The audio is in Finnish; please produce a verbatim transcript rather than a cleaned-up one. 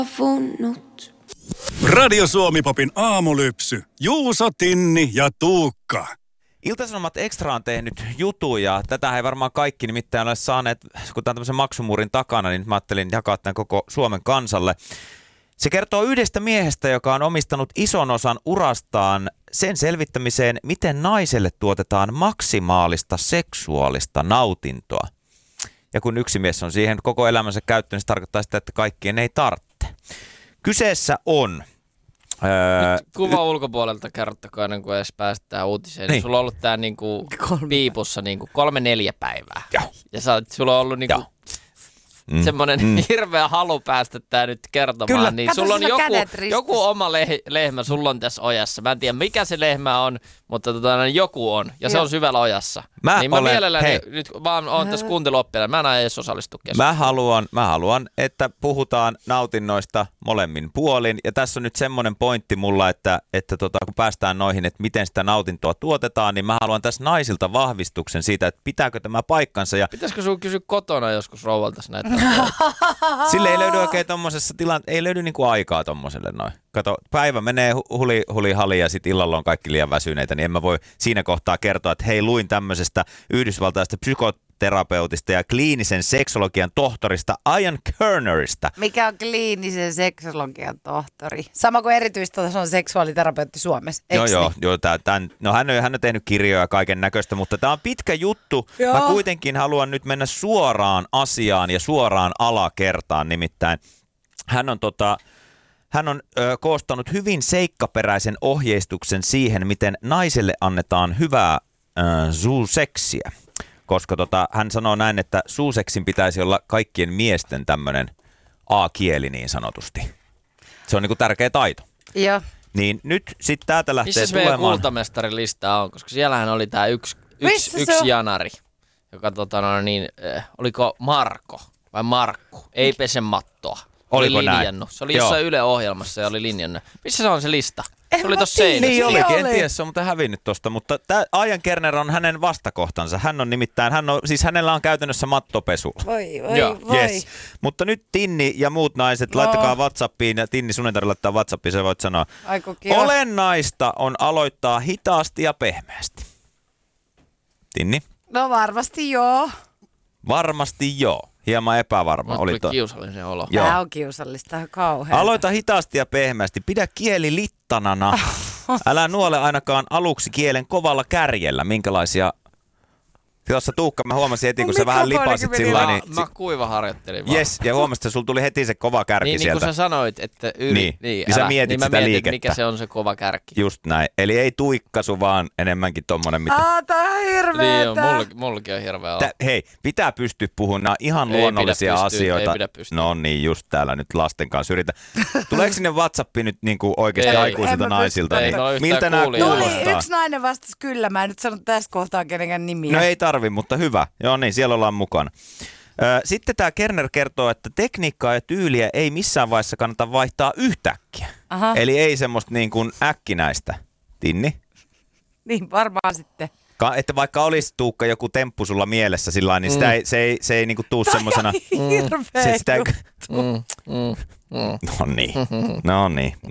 Funnut. Radio Suomi-popin aamulypsy. Juuso, Tinni ja Tuukka. Ilta-Sanomat Extra on tehnyt jutun ja tätä ei varmaan kaikki nimittäin ole saaneet, kun tämä on tämmöisen maksumuurin takana, niin mä ajattelin jakaa tämän koko Suomen kansalle. Se kertoo yhdestä miehestä, joka on omistanut ison osan urastaan sen selvittämiseen, miten naiselle tuotetaan maksimaalista seksuaalista nautintoa. Ja kun yksi mies on siihen koko elämänsä käyttänyt, niin se tarkoittaa sitä, että kaikkien ei tarvitse. Kyseessä on... Öö, kuva ulkopuolelta kerrottakaa ennen kuin edes päästään uutiseen. Niin. Sulla on ollut tää niinku piipussa niinku kolme neljä päivää. Ja, ja sä, sulla on ollut niinku mm. semmoinen mm. hirveä halu päästä tää nyt kertomaan. Kyllä. Niin sulla on joku, joku oma leh, lehmä, sulla on tässä ojassa. Mä en tiedä mikä se lehmä on, mutta tota, joku on. Ja Joo. se on syvällä ojassa. Mä niin olen, mä mielelläni hei. nyt vaan oon tässä kuunteluoppijana. Mä en aina edes osallistu keskusteluun. Mä haluan, mä haluan, että puhutaan nautinnoista molemmin puolin. Ja tässä on nyt semmoinen pointti mulla, että, että tota, kun päästään noihin, että miten sitä nautintoa tuotetaan, niin mä haluan tässä naisilta vahvistuksen siitä, että pitääkö tämä paikkansa. Ja... Pitäisikö sun kysyä kotona joskus rouvaltas näitä? Sille ei löydy oikein tommosessa tilanteessa, ei löydy niinku aikaa tommoselle noin. Kato, päivä menee huli, huli hali ja sitten illalla on kaikki liian väsyneitä, niin en mä voi siinä kohtaa kertoa, että hei, luin tämmöisestä yhdysvaltaista psykoterapeutista ja kliinisen seksologian tohtorista Ian Kernerista. Mikä on kliinisen seksologian tohtori? Sama kuin erityistason seksuaaliterapeutti Suomessa, Joo, niin? joo, joo tää, tämän, no hän on, hän on tehnyt kirjoja kaiken näköistä, mutta tämä on pitkä juttu. Joo. Mä kuitenkin haluan nyt mennä suoraan asiaan ja suoraan alakertaan, nimittäin hän on tota... Hän on ö, koostanut hyvin seikkaperäisen ohjeistuksen siihen, miten naiselle annetaan hyvää ö, suuseksiä. Koska tota, hän sanoo näin, että suuseksin pitäisi olla kaikkien miesten tämmöinen A-kieli niin sanotusti. Se on niinku tärkeä taito. Joo. Niin nyt sitten täältä lähtee Missä tulemaan... Missä meidän kultamestarilista on? Koska siellähän oli tää yksi, yksi, yksi janari, joka tota no niin, äh, oliko Marko vai Markku? Ei pese mattoa. Oliko oli näin? linjannut. Se oli jossain Yle-ohjelmassa ja oli linjannut. Missä se on se lista? Se oli tossa seinässä. Niin olikin, en tiedä, se on muuten hävinnyt tosta, mutta tämä Ian Kerner on hänen vastakohtansa. Hän on nimittäin, hän on, siis hänellä on käytännössä mattopesu. Voi, voi, Joo. voi. Yes. Mutta nyt Tinni ja muut naiset, no. laittakaa WhatsAppiin, ja Tinni sun ei tarvitse laittaa WhatsAppiin, sä voit sanoa. Olennaista on aloittaa hitaasti ja pehmeästi. Tinni? No varmasti joo. Varmasti joo. Hieman epävarma. Oli to... kiusallinen olo. Tämä on kiusallista, kauheaa. Aloita hitaasti ja pehmeästi. Pidä kieli littanana. Älä nuole ainakaan aluksi kielen kovalla kärjellä. Minkälaisia... Tuossa Tuukka, mä huomasin heti, kun sä vähän lipasit sillä niin... Mä kuiva harjoittelin vaan. Jes, ja huomasin, että sulla tuli heti se kova kärki niin, sieltä. Niin, kun sä sanoit, että yli... Niin, niin, niin sä älä, mietit niin mä sitä mietin, liikettä. mikä se on se kova kärki. Just näin. Eli ei tuikkasu, vaan enemmänkin tommonen, mitä... Aa, tää on hirveetä. Niin, mulla, mullakin on hirveä Tä, hei, pitää pystyä puhumaan. Nämä ihan ei luonnollisia pidä asioita. Ei pidä pystyä. No niin, just täällä nyt lasten kanssa yritä. Tuleeko sinne WhatsAppiin nyt niinku oikeasti ei, aikuisilta naisilta? Ei, niin no miltä nämä kuulostaa? Tuli yksi nainen vastasi kyllä. Mä en nyt sano tässä kohtaa kenenkään nimiä. No ei tarvi, mutta hyvä. Joo niin, siellä ollaan mukana. Sitten tämä Kerner kertoo, että tekniikkaa ja tyyliä ei missään vaiheessa kannata vaihtaa yhtäkkiä. Aha. Eli ei semmoista niin kuin äkkinäistä. Tinni? Niin varmaan sitten. Ka- että vaikka olisi Tuukka joku temppu sulla mielessä sillä niin sitä ei, se ei, se ei niinku tuu semmosena... Hirveä se, sitä ei... mm, mm, mm. No niin, no niin.